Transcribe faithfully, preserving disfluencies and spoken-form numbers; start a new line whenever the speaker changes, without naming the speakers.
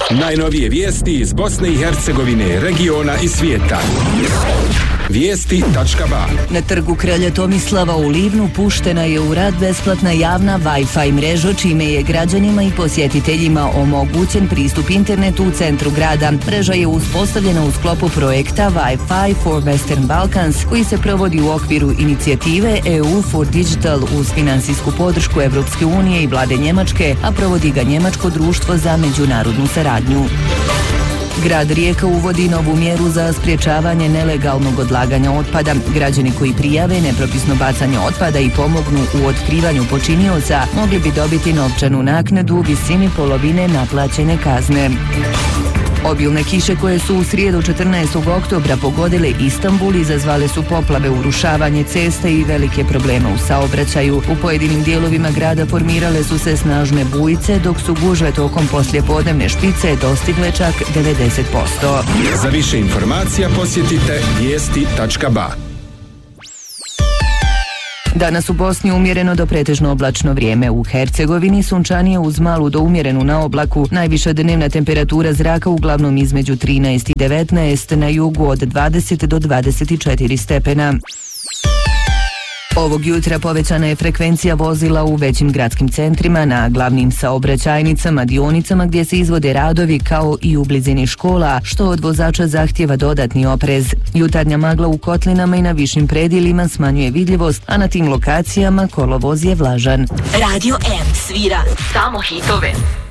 Najnovije vijesti iz Bosne i Hercegovine, regiona i svijeta. Vijesti tačka ba.
Na trgu Kralja Tomislava u Livnu puštena je u rad besplatna javna Wi-Fi mreža, čime je građanima i posjetiteljima omogućen pristup internetu u centru grada. Mreža je uspostavljena u sklopu projekta Wi-Fi for Western Balkans, koji se provodi u okviru inicijative E U for Digital uz finansijsku podršku Evropske unije i vlade Njemačke, a provodi ga Njemačko društvo za međunarodnu saradnju. Grad Rijeka uvodi novu mjeru za sprječavanje nelegalnog odlaganja otpada. Građani koji prijave nepropisno bacanje otpada i pomognu u otkrivanju počinioca mogli bi dobiti novčanu naknadu u visini polovine naplaćene kazne. Obilne kiše koje su u srijedu četrnaestog oktobra pogodile Istanbul izazvale su poplave, urušavanje cesta i velike probleme u saobraćaju. U pojedinim dijelovima grada formirale su se snažne bujice, dok su gužve tokom poslijepodnevne špice dostigle čak devedeset posto.
Za više informacija posjetite vijesti tačka ba.
Danas u Bosni umjereno do pretežno oblačno vrijeme. U Hercegovini sunčanije uz malu do umjerenu na oblaku. Najviša dnevna temperatura zraka uglavnom između trinaest i devetnaest, na jugu od dvadeset do dvadeset četiri stepena. Ovog jutra povećana je frekvencija vozila u većim gradskim centrima, na glavnim saobraćajnicama, dionicama gdje se izvode radovi, kao i u blizini škola, što od vozača zahtjeva dodatni oprez. Jutarnja magla u kotlinama i na višim predjelima smanjuje vidljivost, a na tim lokacijama kolovoz je vlažan.
Radio M svira samo hitove.